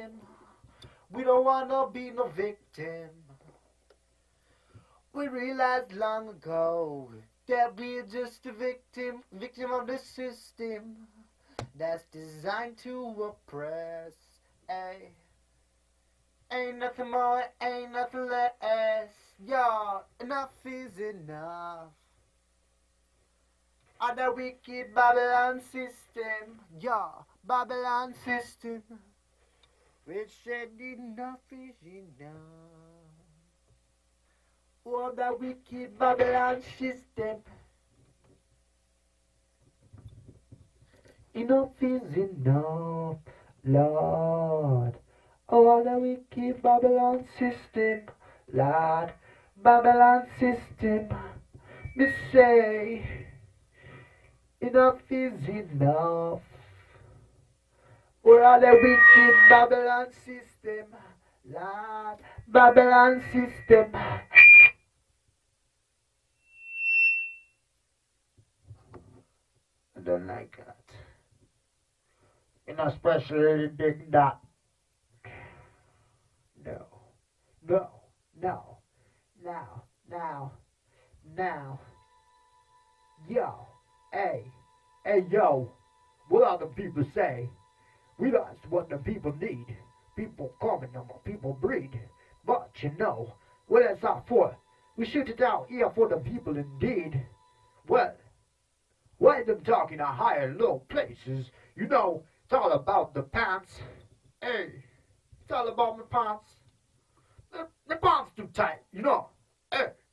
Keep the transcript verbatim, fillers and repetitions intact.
victim. We don't wanna be no victim. We realized long ago that we're just a victim, victim of the system that's designed to oppress. Ay. Ain't nothing more, ain't nothing less. Yo, enough is enough. Of the wicked Babylon system. Yo, Babylon system. Which said enough is enough. Oh, the wicked Babylon system. Enough is enough, Lord. Oh, the wicked Babylon system, Lord. Babylon system. Me say, enough is enough. Oh, the wicked Babylon system, Lord. Babylon system. I don't like that. And especially the big dot. No. No. No. Now. Now. Now. Yo. Hey. Hey, yo. What all the people say? We lost what the people need. People coming on people breed. But you know, what is that for? We shoot it out here for the people indeed. Well, why them talking at higher low places? You know, it's all about the pants. Hey, it's all about my pants. The, the pants too tight, you know. Hey.